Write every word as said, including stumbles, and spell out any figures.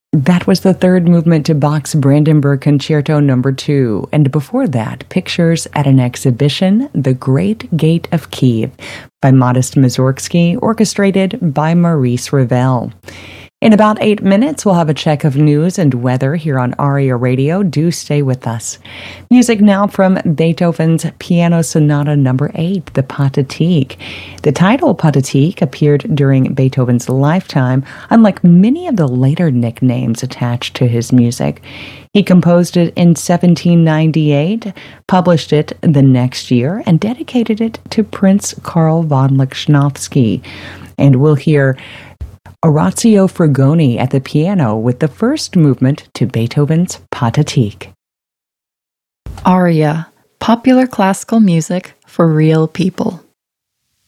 That was the third movement to Bach's Brandenburg Concerto number two, and before that, Pictures at an Exhibition, The Great Gate of Kiev, by Modest Mussorgsky, orchestrated by Maurice Ravel. In about eight minutes, we'll have a check of news and weather here on ARIA Radio. Do stay with us. Music now from Beethoven's Piano Sonata number eight, the Pathetique. The title Pathetique appeared during Beethoven's lifetime, unlike many of the later nicknames attached to his music. He composed it in seventeen ninety-eight, published it the next year, and dedicated it to Prince Karl von Lichnowsky. And we'll hear Orazio Frugoni at the piano with the first movement to Beethoven's Pathetique. Aria, popular classical music for real people.